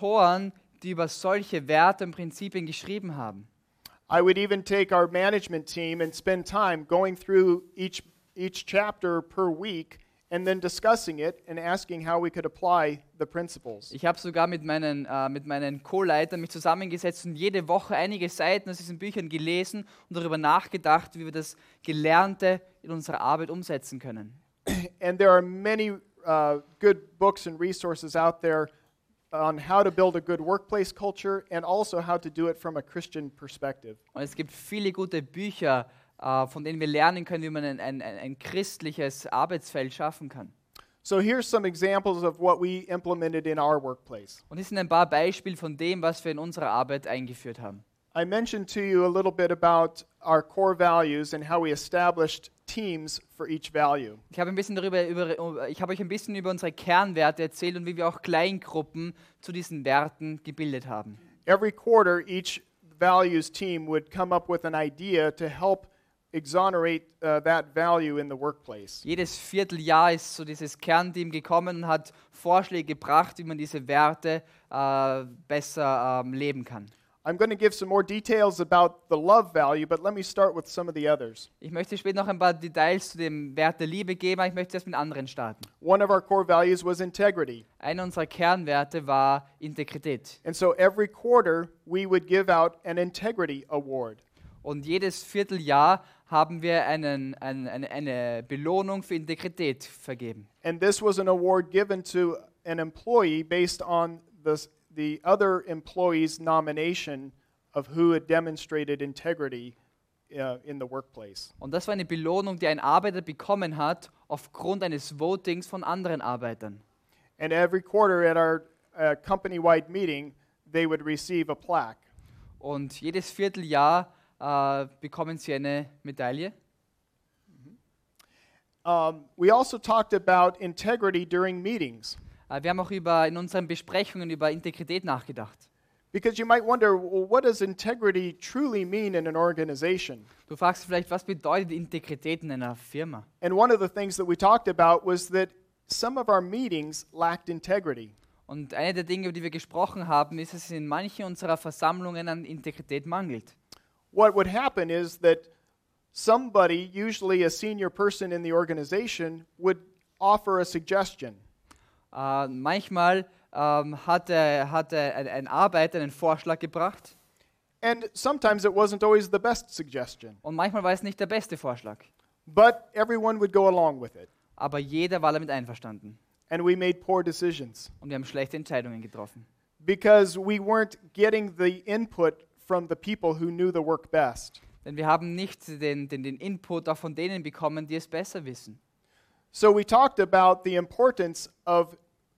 Autoren, die über solche Werte und Prinzipien geschrieben haben. I would even take our management team and spend time going through each chapter per week and then discussing it and asking how we could apply the principles. Ich habe sogar mit meinen Co-Leitern mich zusammengesetzt und jede Woche einige Seiten aus diesen Büchern gelesen und darüber nachgedacht, wie wir das Gelernte in unserer Arbeit umsetzen können. And there are many good books and resources out there on how to build a good workplace culture and also how to do it from a Christian perspective. Und es gibt viele gute Bücher, von denen wir lernen können, wie man ein christliches Arbeitsfeld schaffen kann. So here's some examples of what we implemented in our workplace. Und hier sind ein paar Beispiele von dem, was wir in unserer Arbeit eingeführt haben. I mentioned to you a little bit about our core values and how we established teams for each value. Ich habe euch ein bisschen über unsere Kernwerte erzählt und wie wir auch Kleingruppen zu diesen Werten gebildet haben. Every quarter, each values team would come up with an idea to help exonerate that value in the workplace. Jedes Vierteljahr ist so dieses Kernteam gekommen und hat Vorschläge gebracht, wie man diese Werte besser leben kann. I'm going to give some more details about the love value, but let me start with some of the others. Ich möchte später noch ein paar Details zu dem Wert der Liebe geben, aber ich möchte erst mit anderen starten. One of our core values was integrity. Einer unserer Kernwerte war Integrität. And so every quarter we would give out an integrity award. Und jedes Vierteljahr haben wir eine Belohnung für Integrität vergeben. And this was an award given to an employee based on the other employee's nomination of who had demonstrated integrity in the workplace. Und das war eine Belohnung, die ein Arbeiter bekommen hat aufgrund eines Votings von anderen Arbeitern. And every quarter at our company-wide meeting, they would receive a plaque. Und jedes Vierteljahr bekommen sie eine Medaille. We also talked about integrity during meetings. Wir haben auch in unseren Besprechungen über Integrität nachgedacht. Because you might wonder, well, what does integrity truly mean in an organization? Du fragst vielleicht, was bedeutet Integrität in einer Firma? And one of the things that we talked about was that some of our meetings lacked integrity. Und eine der Dinge, über die wir gesprochen haben, ist, dass es in manchen unserer Versammlungen an Integrität mangelt. What would happen is that somebody, usually a senior person in the organization, would offer a suggestion. Manchmal hatte ein Arbeiter einen Vorschlag gebracht. And sometimes it wasn't always the best suggestion. Und manchmal war es nicht der beste Vorschlag. But everyone would go along with it. Aber jeder war damit einverstanden. And we made poor decisions. Und wir haben schlechte Entscheidungen getroffen. Because we weren't getting the input from the people who knew the work best. Denn wir haben nicht den Input auch von denen bekommen, die es besser wissen. So we talked about the importance of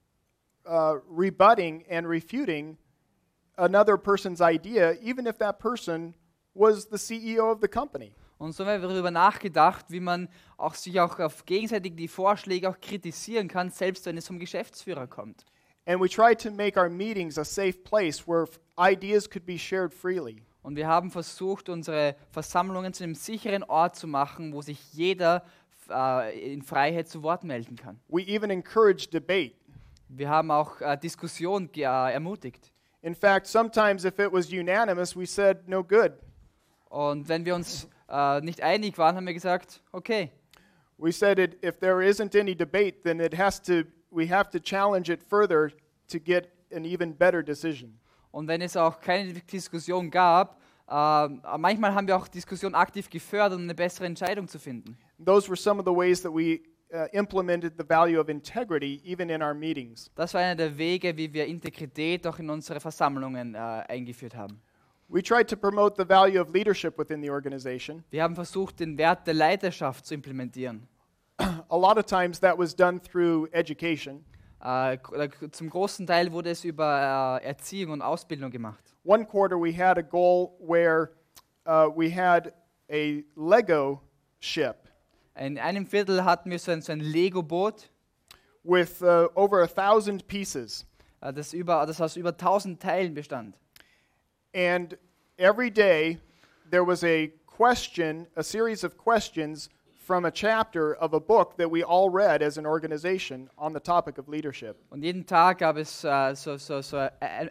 rebutting and refuting another person's idea, even if that person was the CEO of the company. Und so haben wir darüber nachgedacht, wie man sich auf gegenseitig die Vorschläge auch kritisieren kann, selbst wenn es vom Geschäftsführer kommt. And we tried to make our meetings a safe place where ideas could be shared freely. Und wir haben versucht, unsere Versammlungen zu einem sicheren Ort zu machen, wo sich jeder in Freiheit zu Wort melden kann. We even encouraged debate. Wir haben auch Diskussion ermutigt. In fact, sometimes if it was unanimous, we said no good. Und wenn wir uns nicht einig waren, haben wir gesagt, okay. We said if there isn't any debate, then we have to challenge it further to get an even better decision. Und wenn es auch keine Diskussion gab, manchmal haben wir auch Diskussion aktiv gefördert, um eine bessere Entscheidung zu finden. Those were some of the ways that we implemented the value of integrity even in our meetings. Das war einer der Wege, wie wir Integrität auch in unsere Versammlungen eingeführt haben. We tried to promote the value of leadership within the organization. Wir haben versucht, den Wert der Leiterschaft zu implementieren. A lot of times that was done through education. Zum großen Teil wurde es über Erziehung und Ausbildung gemacht. One quarter we had a goal where we had a Lego ship In einem Viertel hatten wir so ein Lego-Boot, with over 1,000 pieces. das aus über 1000 Teilen bestand. And every day there was a series of questions from a chapter of a book that we all read as an organization on the topic of leadership. Und jeden Tag gab es so